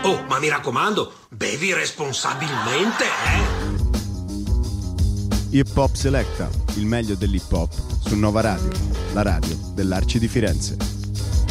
Oh, ma mi raccomando, bevi responsabilmente, Hip Hop Selecta, il meglio dell'hip hop su Nova Radio, la radio dell'Arci di Firenze.